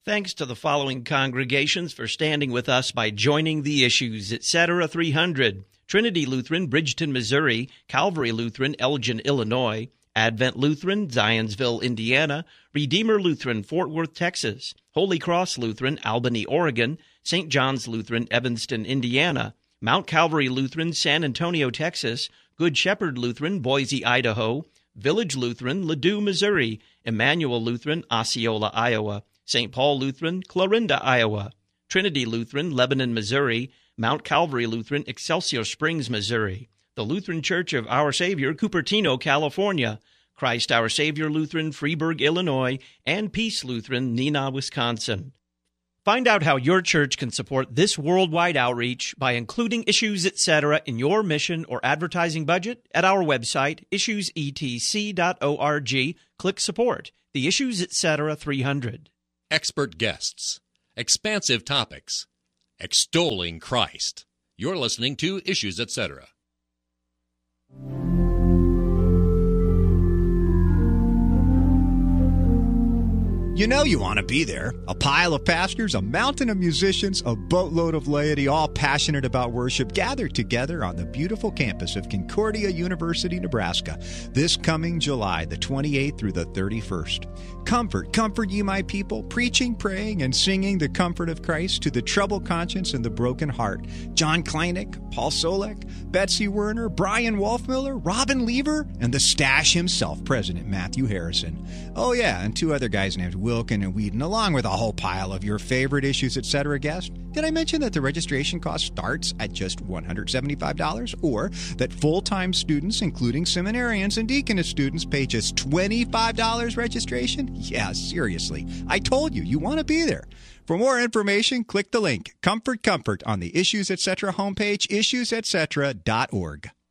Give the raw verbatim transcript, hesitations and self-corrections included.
Thanks to the following congregations for standing with us by joining the Issues, et cetera three hundred. Trinity Lutheran, Bridgeton, Missouri. Calvary Lutheran, Elgin, Illinois. Advent Lutheran, Zionsville, Indiana. Redeemer Lutheran, Fort Worth, Texas. Holy Cross Lutheran, Albany, Oregon. Saint John's Lutheran, Evanston, Indiana. Mount Calvary Lutheran, San Antonio, Texas. Good Shepherd Lutheran, Boise, Idaho. Village Lutheran, Ladue, Missouri. Emmanuel Lutheran, Osceola, Iowa. Saint Paul Lutheran, Clarinda, Iowa. Trinity Lutheran, Lebanon, Missouri. Mount Calvary Lutheran, Excelsior Springs, Missouri. The Lutheran Church of Our Savior, Cupertino, California. Christ Our Savior Lutheran, Freeburg, Illinois. And Peace Lutheran, Neenah, Wisconsin. Find out how your church can support this worldwide outreach by including Issues, et cetera in your mission or advertising budget at our website, issues e t c dot org. Click Support, the Issues, et cetera three hundred. Expert guests, expansive topics, extolling Christ. You're listening to Issues, et cetera. You know you want to be there. A pile of pastors, a mountain of musicians, a boatload of laity, all passionate about worship, gathered together on the beautiful campus of Concordia University, Nebraska, this coming July the twenty-eighth through the thirty-first. Comfort, comfort ye my people, preaching, praying, and singing the comfort of Christ to the troubled conscience and the broken heart. John Kleinig, Paul Solek, Betsy Werner, Brian Wolfmiller, Robin Lever, and the Stash himself, President Matthew Harrison. Oh yeah, and two other guys named Wilkin and Whedon, along with a whole pile of your favorite Issues, et cetera guests. Did I mention that the registration cost starts at just one hundred seventy-five dollars, or that full-time students, including seminarians and deaconess students, pay just twenty-five dollars registration? Yeah, seriously. I told you, you want to be there. For more information, click the link, Comfort Comfort, on the Issues, et cetera homepage, issues et cetera dot org.